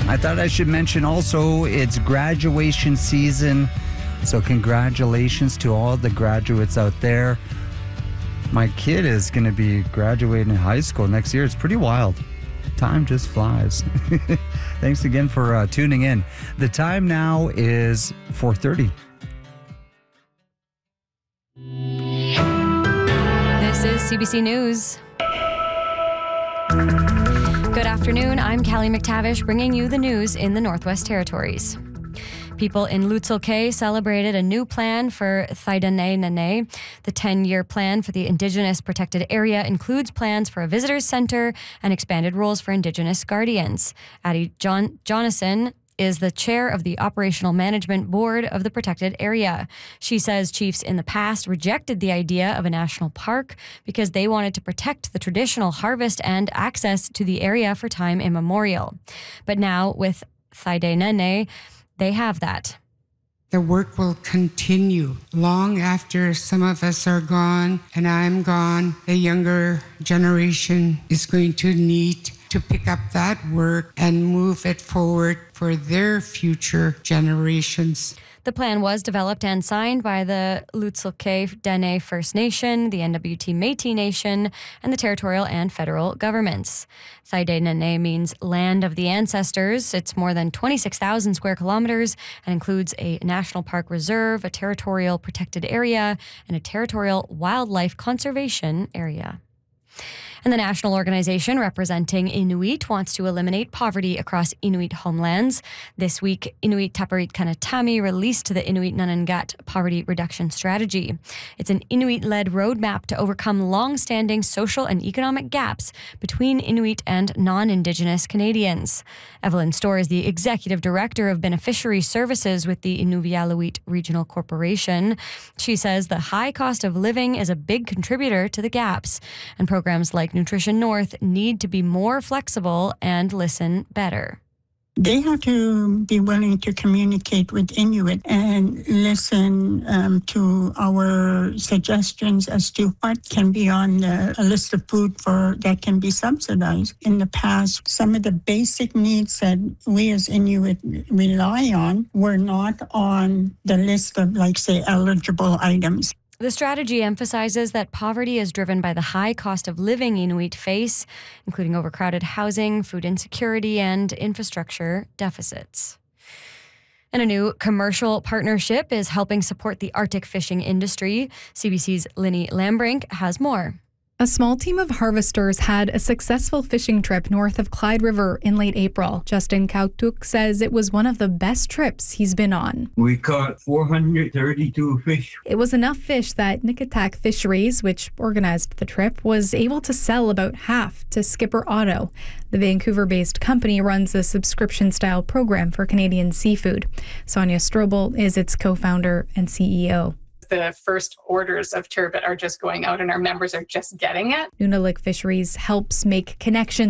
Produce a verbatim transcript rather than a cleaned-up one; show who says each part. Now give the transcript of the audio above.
Speaker 1: I thought I should mention also it's graduation season. So congratulations to all the graduates out there. My kid is going to be graduating high school next year. It's pretty wild. Time just flies. Thanks again for uh, tuning in. The time now is four thirty.
Speaker 2: This is C B C News. Good afternoon. I'm Callie McTavish bringing you the news in the Northwest Territories. People in Lutzel K'e celebrated a new plan for Thaidane. The ten-year plan for the Indigenous Protected Area includes plans for a visitors center and expanded roles for Indigenous guardians. Addie John- Jonasson is the chair of the Operational Management Board of the Protected Area. She says chiefs in the past rejected the idea of a national park because they wanted to protect the traditional harvest and access to the area for time immemorial. But now with Thaidane, they have that.
Speaker 3: The work will continue long after some of us are gone and I'm gone. The younger generation is going to need to pick up that work and move it forward for their future generations.
Speaker 2: The plan was developed and signed by the Lutzel K'e Dene First Nation, the N W T Métis Nation, and the territorial and federal governments. Thaidane means land of the ancestors. It's more than twenty-six thousand square kilometers and includes a national park reserve, a territorial protected area, and a territorial wildlife conservation area. And the national organization representing Inuit wants to eliminate poverty across Inuit homelands. This week, Inuit Tapiriit Kanatami released the Inuit Nunangat Poverty Reduction Strategy. It's an Inuit-led roadmap to overcome long-standing social and economic gaps between Inuit and non-Indigenous Canadians. Evelyn Storr is the executive director of beneficiary services with the Inuvialuit Regional Corporation. She says the high cost of living is a big contributor to the gaps, and programs like Nutrition North need to be more flexible and listen better.
Speaker 4: They have to be willing to communicate with Inuit and listen um, to our suggestions as to what can be on the, a list of food for that can be subsidized. In the past, some of the basic needs that we as Inuit rely on were not on the list of, like, say, eligible items.
Speaker 2: The strategy emphasizes that poverty is driven by the high cost of living Inuit face, including overcrowded housing, food insecurity, and infrastructure deficits. And a new commercial partnership is helping support the Arctic fishing industry. C B C's Linny Lambrink has more.
Speaker 5: A small team of harvesters had a successful fishing trip north of Clyde River in late April. Justin Kautuk says it was one of the best trips he's been on.
Speaker 6: We caught four hundred thirty-two fish.
Speaker 5: It was enough fish that Nikatak Fisheries, which organized the trip, was able to sell about half to Skipper Otto. The Vancouver-based company runs a subscription-style program for Canadian seafood. Sonia Strobel is its co-founder and C E O.
Speaker 7: The first orders of turbot are just going out and our members are just getting it.
Speaker 5: Nunalak Fisheries helps make connections